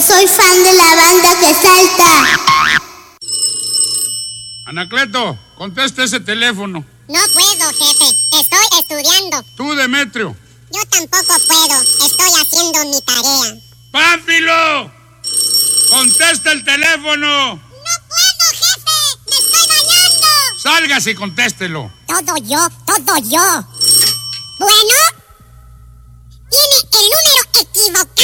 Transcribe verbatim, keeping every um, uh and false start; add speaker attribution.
Speaker 1: soy fan de la banda que salta.
Speaker 2: Anacleto, contesta ese teléfono.
Speaker 3: No puedo, jefe. Estoy estudiando.
Speaker 2: Tú, Demetrio.
Speaker 3: Yo tampoco puedo. Estoy haciendo mi tarea.
Speaker 2: ¡Pánfilo! ¡Contesta el teléfono!
Speaker 3: ¡No puedo, jefe! ¡Me estoy bañando!
Speaker 2: ¡Sálgase y contéstelo!
Speaker 3: Todo yo, todo yo. Bueno, tiene el número equivocado.